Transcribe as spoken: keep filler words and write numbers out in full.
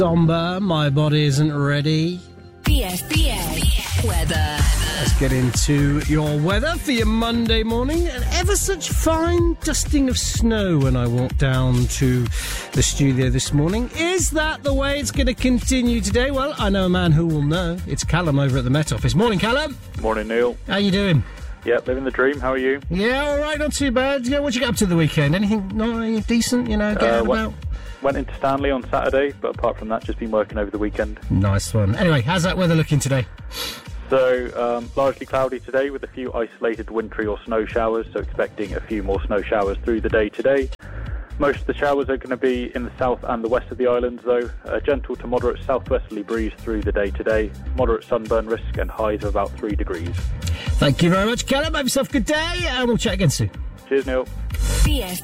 Somber, my body isn't ready. B F B A weather. Let's get into your weather for your Monday morning. An ever such fine dusting of snow when I walked down to the studio this morning. Is that the way it's going to continue today? Well, I know a man who will know. It's Callum over at the Met Office. Morning, Callum. Morning, Neil. How you doing? Yeah, living the dream. How are you? Yeah, all right, not too bad. Yeah, what you get up to the weekend? Anything not decent, you know, get Uh, out what- about? Went into Stanley on Saturday, but apart from that, just been working over the weekend. Nice one. Anyway, how's that weather looking today? So, um, largely cloudy today with a few isolated wintry or snow showers, so expecting a few more snow showers through the day today. Most of the showers are going to be in the south and the west of the islands, though. A gentle to moderate southwesterly breeze through the day today. Moderate sunburn risk and highs of about three degrees. Thank you very much, Callum. Have yourself a good day, and we'll chat again soon. Cheers, Neil. B F